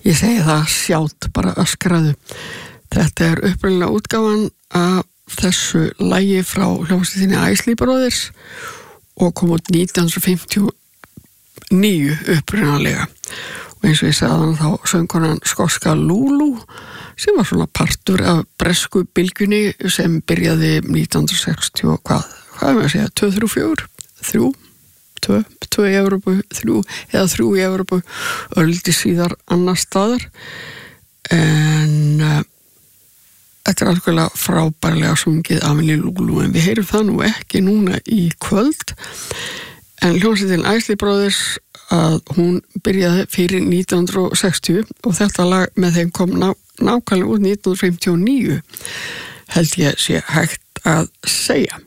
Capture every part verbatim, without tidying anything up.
Ég segi það sjálft, bara öskraðu. Þetta er upprunalega útgáfan af þessu lagi frá hljómsveitinni Isley Brothers og kom út nítján hundruð fimmtíu og níu upprunalega. Og eins og ég sagði hann þá söng konan skotska Lulu sem var svona partur af bresku bylgjunni sem byrjaði nítján hundruð sextíu og hvað, hvað er maður að segja, tvö, þrjú, fjögur, þrjú, tvö, tvö í Evrópu, þrjú, eða þrjú í Evrópu, öldi síðar annar staðar. En uh, þetta er algjörlega frábærlega sungið af henni Lulu, en við heyrum það nú ekki núna í kvöld. En hljómsveitin Isley Brothers að hún byrjaði fyrir nítján hundruð sextíu og þetta lag með þeim kom ná, nákvæmlega út nítján hundruð fimmtíu og níu held ég sé hægt að segja.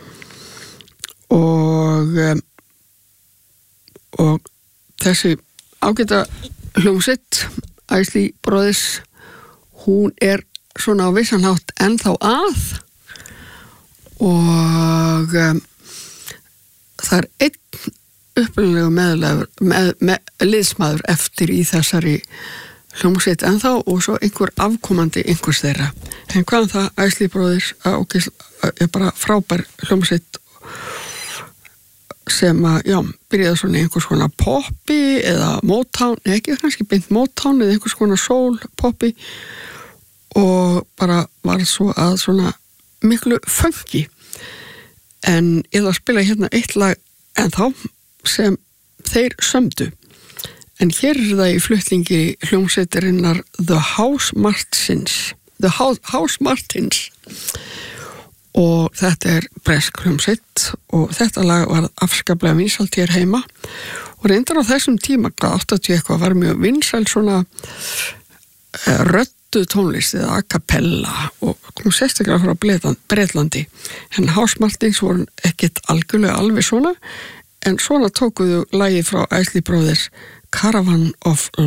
Og um, og þessi ágæta hljómsveit Isley Brothers hún er svona á vissan hátt ennþá að og um, það er einn upplunlegu meðlegur með, með liðsmaður eftir í þessari hljómsveit ennþá og svo einhver afkomandi einhvers þeirra. En hvaðan það Isley Brothers er bara frábær hljómsveit sem að, já, byrjaði svona einhvers konar poppi eða Motown, ekki kannski beint Motown eða einhvers konar soul poppi og bara var svo að svona miklu funky. En ég ætla að spila hérna eitt lag ennþá sem þeir sömdu. En hér er það í flutningi hljómsveitarinnar The House Martins. The House, House Martins. Og þetta er bresk hljómsveit og þetta lag var afskaplega vinsælt hér heima og reyndar á þessum tíma áttatíu eitthvað var mjög vinsæl svona röddu tónlist eða a cappella og kom sérstaklega frá Bretlandi en House Martins voru ekkert algjörlega alveg svona en svona tókuðu lagið frá Isley Brothers Caravan of